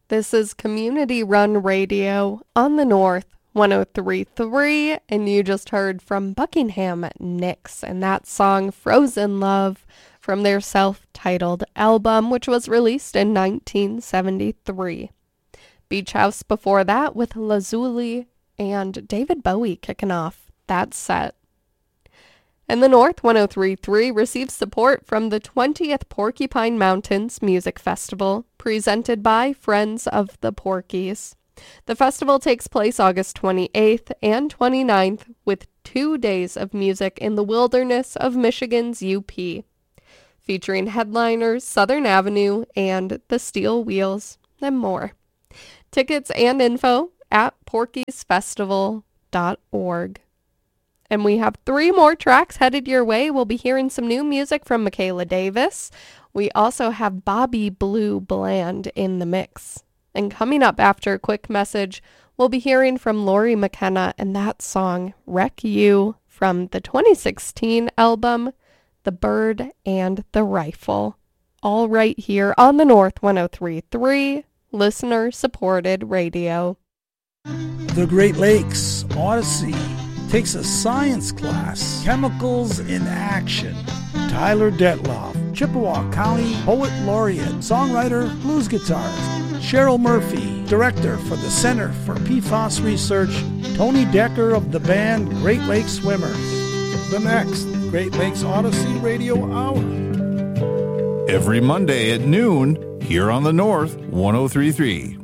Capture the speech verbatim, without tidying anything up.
This is Community Run Radio on the North one oh three point three, and you just heard from Buckingham Nicks and that song Frozen Love from their self-titled album, which was released in nineteen seventy-three. Beach House before that with Lazuli and David Bowie kicking off that set. And the North one oh three point three receives support from the twentieth Porcupine Mountains Music Festival, presented by Friends of the Porkies. The festival takes place August twenty-eighth and twenty-ninth, with two days of music in the wilderness of Michigan's U P, featuring headliners Southern Avenue and the Steel Wheels, and more. Tickets and info at porkies festival dot org. And we have three more tracks headed your way. We'll be hearing some new music from Michaela Davis. We also have Bobby Blue Bland in the mix. And coming up after a quick message, we'll be hearing from Lori McKenna and that song, Wreck You, from the twenty sixteen album, The Bird and the Rifle. All right here on the North one oh three point three, listener-supported radio. The Great Lakes Odyssey takes a science class, Chemicals in Action. Tyler Detloff, Chippewa County Poet Laureate, songwriter, blues guitarist. Cheryl Murphy, director for the Center for P FAS Research. Tony Decker of the band Great Lakes Swimmers. The next Great Lakes Odyssey Radio Hour. Every Monday at noon, here on the North one oh three point three.